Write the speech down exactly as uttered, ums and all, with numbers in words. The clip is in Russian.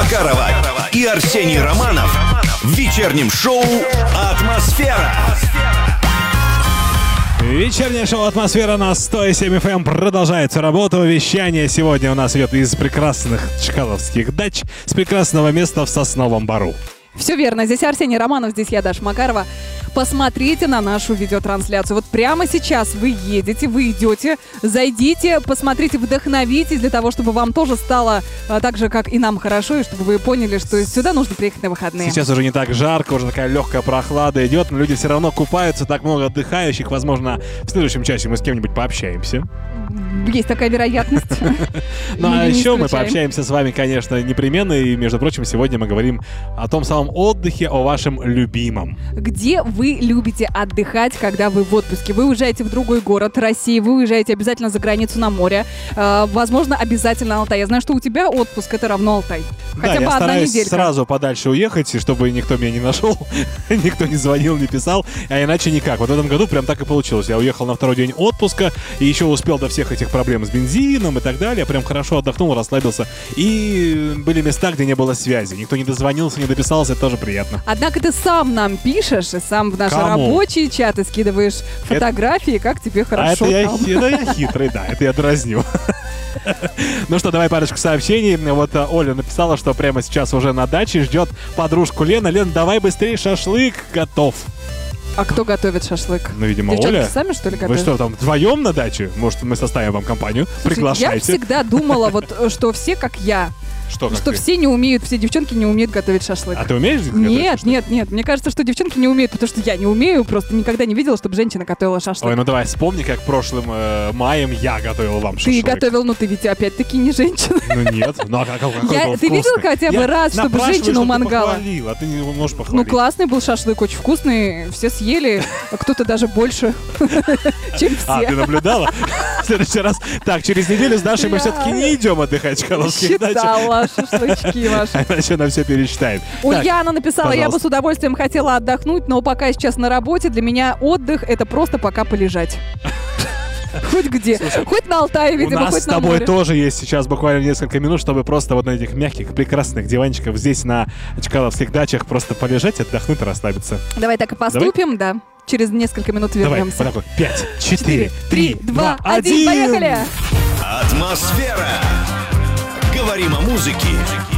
Макарова и Арсений Романов в вечернем шоу «Атмосфера». Вечернее шоу «Атмосфера» на сто семь эф эм продолжается работа. Вещание сегодня у нас идет из прекрасных чкаловских дач, с прекрасного места в Сосновом Бору. Все верно. Здесь Арсений Романов, здесь я, Даша Макарова. Посмотрите на нашу видеотрансляцию. Вот прямо сейчас вы едете, вы идете, зайдите, посмотрите, вдохновитесь для того, чтобы вам тоже стало а, так же, как и нам, хорошо, и чтобы вы поняли, что сюда нужно приехать на выходные. Сейчас уже не так жарко, уже такая легкая прохлада идет, но люди все равно купаются, так много отдыхающих. Возможно, в следующем часе мы с кем-нибудь пообщаемся. Есть такая вероятность. Ну а еще мы пообщаемся с вами, конечно, непременно. И, между прочим, сегодня мы говорим о том самом отдыхе, о вашем любимом. Где вы любите отдыхать, когда вы в отпуске? Вы уезжаете в другой город России, вы уезжаете обязательно за границу на море. Возможно, обязательно Алтай. Я знаю, что у тебя отпуск — это равно Алтай. Хотя да, бы я одна стараюсь неделька. Сразу подальше уехать, чтобы никто меня не нашел, никто не звонил, не писал, а иначе никак. Вот в этом году прям так и получилось. Я уехал на второй день отпуска и еще успел до всех этих проблем с бензином и так далее. Прям хорошо отдохнул, расслабился. И были места, где не было связи. Никто не дозвонился, не дописался, это тоже приятно. Однако ты сам нам пишешь и сам в наши Кому? рабочие чаты скидываешь фотографии, это... как тебе хорошо. А это я, там. это я хитрый, да, это я дразню. Ну что, давай парочку сообщений. Вот Оля написала, что прямо сейчас уже на даче ждет подружку Лена. Лен, давай быстрее, шашлык готов. А кто готовит шашлык? Ну, видимо, Девчонки Оля. сами, что ли, готовят? Вы что, там вдвоем на даче? Может, мы составим вам компанию? Слушай, Приглашайте. Я всегда думала, вот, что все как я. Что, как Что ты? все не умеют, все девчонки не умеют готовить шашлык. А ты умеешь готовить Нет, шашлык? нет, нет. Мне кажется, что девчонки не умеют, потому что я не умею. Просто никогда не видела, чтобы женщина готовила шашлык. Ой, ну давай вспомни, как прошлым э, маем я готовил вам Ты шашлык. готовил, ну ты ведь опять-таки не женщина. Ну нет, ну а какой, какой Я- был ты видел вкусный? хотя бы Я раз, чтобы напрашиваюсь, женщина у чтобы ты мангала? похвалил, а ты не можешь Ну похвалить. классный был шашлык, очень вкусный. Все съели, а кто-то даже больше, чем А, ты все. наблюдала? В следующий раз. Так, через неделю с Дашей мы все-таки не идем отдыхать в Чкаловских дачах. Считала шашлычки ваши. Иначе она все пересчитает. Так, Ульяна написала: я бы пожалуйста. с удовольствием хотела отдохнуть, но пока я сейчас на работе, для меня отдых — это просто пока полежать. Хоть где. Хоть на Алтае, У видимо, нас хоть с на тобой море. тоже есть сейчас буквально несколько минут, чтобы просто вот на этих мягких, прекрасных диванчиках здесь на Чкаловских дачах просто полежать, отдохнуть и расслабиться. Давай так и поступим, да. Через несколько минут Давай, вернемся. вот такой. Пять, четыре, три, два, один. один. Поехали! «Атмосфера». Говорим о музыке